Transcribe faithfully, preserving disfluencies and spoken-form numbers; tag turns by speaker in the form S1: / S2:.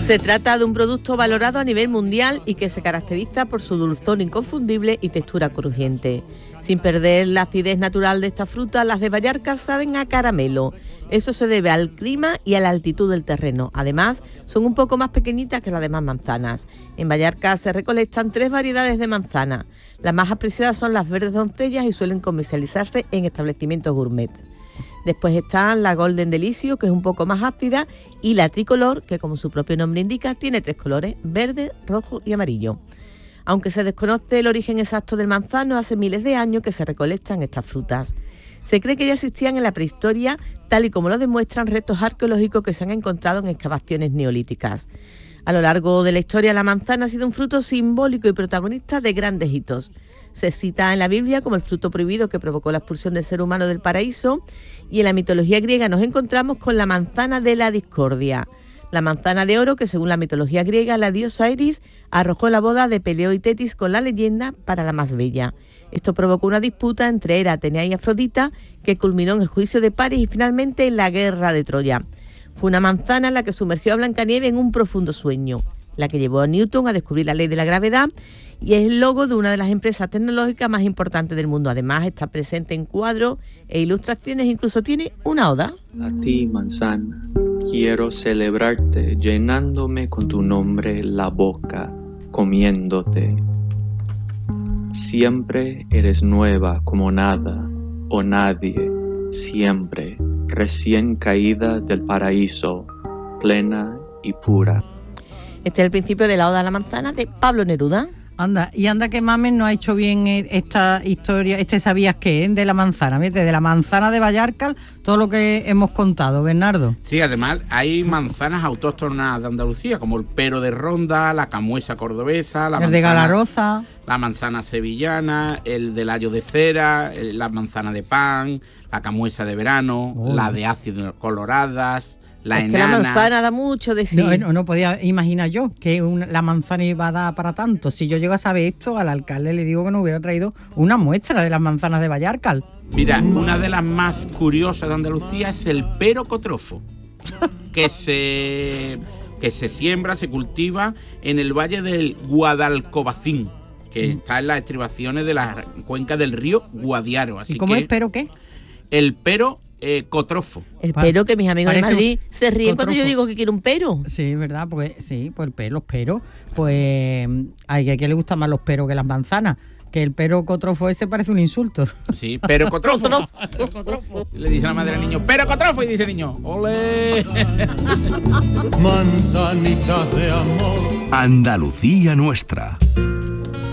S1: Se trata de un producto valorado a nivel mundial y que se caracteriza por su dulzor inconfundible y textura crujiente. Sin perder la acidez natural de esta fruta, las de Vallarca saben a caramelo. Eso se debe al clima y a la altitud del terreno. Además, son un poco más pequeñitas que las demás manzanas. En Vallarca se recolectan tres variedades de manzana. Las más apreciadas son las verdes doncellas y suelen comercializarse en establecimientos gourmet. Después están la Golden Delicio, que es un poco más ácida, y la Tricolor, que como su propio nombre indica, tiene tres colores, verde, rojo y amarillo. Aunque se desconoce el origen exacto del manzano, hace miles de años que se recolectan estas frutas. Se cree que ya existían en la prehistoria, tal y como lo demuestran restos arqueológicos que se han encontrado en excavaciones neolíticas. A lo largo de la historia, la manzana ha sido un fruto simbólico y protagonista de grandes hitos. Se cita en la Biblia como el fruto prohibido que provocó la expulsión del ser humano del paraíso, y en la mitología griega nos encontramos con la manzana de la discordia. La manzana de oro que, según la mitología griega, la diosa Iris arrojó la boda de Peleo y Tetis con la leyenda para la más bella. Esto provocó una disputa entre Hera, Atenea y Afrodita que culminó en el juicio de París y finalmente en la guerra de Troya. Fue una manzana la que sumergió a Blancanieves en un profundo sueño, la que llevó a Newton a descubrir la ley de la gravedad y es el logo de una de las empresas tecnológicas más importantes del mundo. Además está presente en cuadros e ilustraciones, incluso tiene una oda.
S2: A ti, manzana, quiero celebrarte llenándome con tu nombre la boca, comiéndote. Siempre eres nueva como nada o nadie, siempre recién caída del paraíso, plena y pura.
S1: Este es el principio de la Oda a la Manzana de Pablo Neruda.
S3: Anda, y anda que Mamen no ha hecho bien esta historia, este sabías qué, ¿eh? De la manzana, ¿ves? De la manzana de Vallarca, todo lo que hemos contado, Bernardo.
S4: Sí, además hay manzanas autóctonas de Andalucía, como el pero de Ronda, la camuesa cordobesa, la
S3: el
S4: manzana,
S3: de Galaroza,
S4: la manzana sevillana, el del ayo de cera, el, la manzana de pan, la camuesa de verano, oh. la de ácido coloradas. La
S1: es
S4: enana.
S1: que la manzana da mucho de sí.
S3: No, no, no podía imaginar yo que una, la manzana iba a dar para tanto. Si yo llego a saber esto, al alcalde le digo que nos hubiera traído una muestra de las manzanas de Vallarca.
S4: Mira, una de las más curiosas de Andalucía es el pero cotrofo, que se, que se siembra, se cultiva en el valle del Guadalcobacín, que mm. está en las estribaciones de la cuenca del río Guadiaro. Así
S3: ¿Y cómo
S4: que
S3: es pero qué?
S4: El pero Eh, cotrofo.
S1: El pero, que mis amigos de Madrid se ríen
S3: cotrofo.
S1: cuando yo digo que quiero un pero.
S3: Sí, ¿verdad? Pues sí, pues el pero, los peros. Pues hay a quien le gustan más los peros que las manzanas. Que el pero cotrofo ese parece un insulto.
S4: Sí, pero cotrofo. Le dice la madre al niño, pero cotrofo, y dice el niño, ¡ole!
S5: Manzanitas de amor.
S6: Andalucía nuestra.